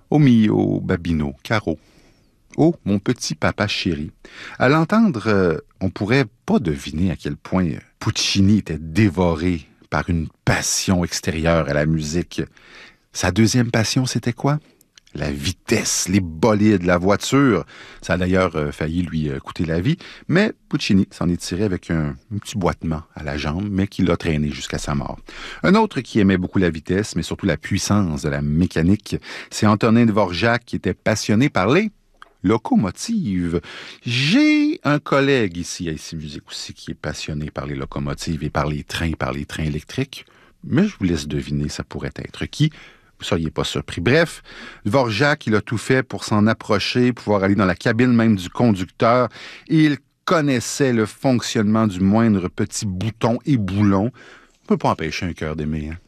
Oh mio babino, Caro. Oh, mon petit papa chéri. À l'entendre, on pourrait pas deviner à quel point Puccini était dévoré par une passion extérieure à la musique. Sa deuxième passion, c'était quoi? La vitesse, les bolides, la voiture. Ça a d'ailleurs failli lui coûter la vie, mais Puccini s'en est tiré avec un petit boitement à la jambe, mais qui l'a traîné jusqu'à sa mort. Un autre qui aimait beaucoup la vitesse, mais surtout la puissance de la mécanique, c'est Antonin Dvorak qui était passionné par les locomotives. J'ai un collègue ici à Ici Musique aussi qui est passionné par les locomotives et par les trains électriques, mais je vous laisse deviner, ça pourrait être qui. Vous ne seriez pas surpris. Bref, Dvorak, il a tout fait pour s'en approcher, pouvoir aller dans la cabine même du conducteur. Et il connaissait le fonctionnement du moindre petit bouton et boulon. On ne peut pas empêcher un cœur d'aimer. Hein?